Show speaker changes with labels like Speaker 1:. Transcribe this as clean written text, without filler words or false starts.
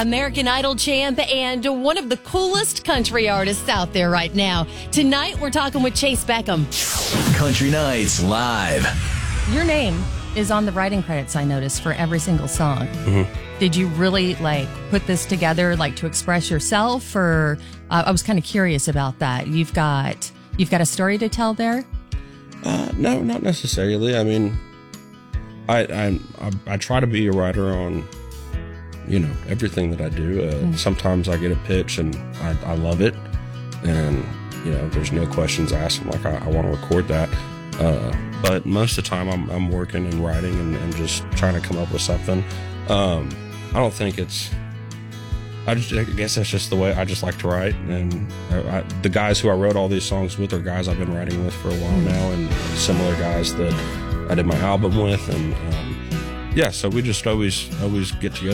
Speaker 1: American Idol champ, and one of the coolest country artists out there right now. Tonight, we're talking with Chase Beckham.
Speaker 2: Country Nights Live.
Speaker 3: Your name is on the writing credits, I noticed, for every single song. Mm-hmm. Did you really put this together to express yourself, or I was kind of curious about that. You've got a story to tell there?
Speaker 4: No, not necessarily. I mean, I try to be a writer on, everything that I do. Sometimes I get a pitch and I love it, and there's no questions asked. I'm like, I want to record that. But most of the time I'm working and writing and just trying to come up with something. I don't think I guess that's just the way I just like to write. And the guys who I wrote all these songs with are guys I've been writing with for a while now, and similar guys that I did my album with. And so we just always get together